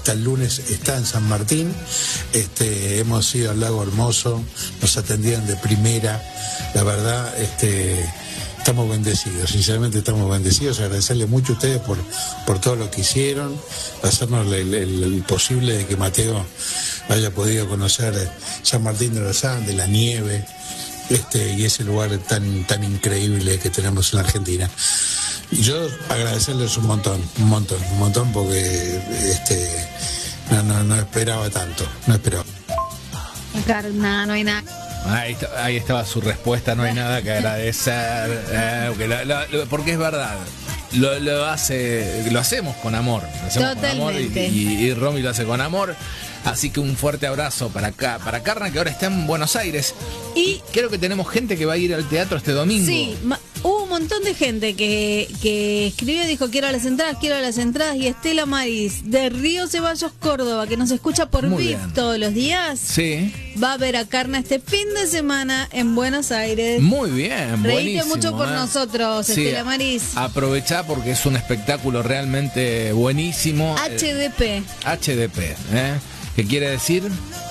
hasta el lunes está en San Martín. Hemos ido al Lago Hermoso, nos atendieron de primera, la verdad, estamos bendecidos, sinceramente estamos bendecidos. Agradecerle mucho a ustedes por todo lo que hicieron, hacernos el posible de que Mateo haya podido conocer San Martín de los Andes, la nieve, y ese lugar tan increíble que tenemos en la Argentina. Y yo agradecerles un montón, porque no esperaba tanto, no esperaba. Claro, no hay nada. Ahí estaba su respuesta, no hay nada que agradecer, porque es verdad, lo hacemos con amor, Totalmente. Y Romy lo hace con amor, así que un fuerte abrazo para Carna, que ahora está en Buenos Aires, y creo que tenemos gente que va a ir al teatro este domingo. Sí, hubo un montón de gente que escribió y dijo quiero las entradas, y Estela Maris de Río Ceballos, Córdoba, que nos escucha por VIP todos los días, sí, va a ver a Carna este fin de semana en Buenos Aires. Muy bien, reíte buenísimo, mucho por nosotros, sí, Estela Maris. Aprovechá porque es un espectáculo realmente buenísimo. HDP, ¿qué quiere decir?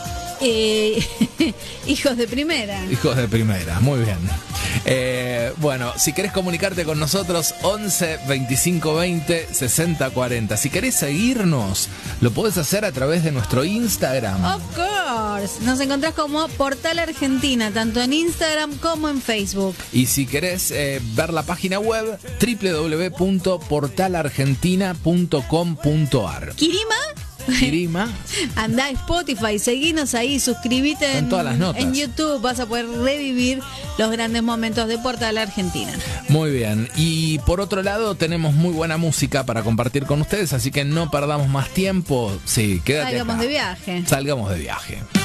hijos de primera. Hijos de primera, muy bien. Bueno, si querés comunicarte con nosotros, 11 25 20 60 40. Si querés seguirnos, lo podés hacer a través de nuestro Instagram. Of course. Nos encontrás como Portal Argentina, tanto en Instagram como en Facebook. Y si querés ver la página web, www.portalargentina.com.ar. Kirima, andá a Spotify, seguinos ahí, suscribite en todas las notas. En YouTube, vas a poder revivir los grandes momentos de Portal Argentina. Muy bien, y por otro lado tenemos muy buena música para compartir con ustedes, así que no perdamos más tiempo. Sí, quédate Salgamos acá. de viaje. Salgamos de viaje.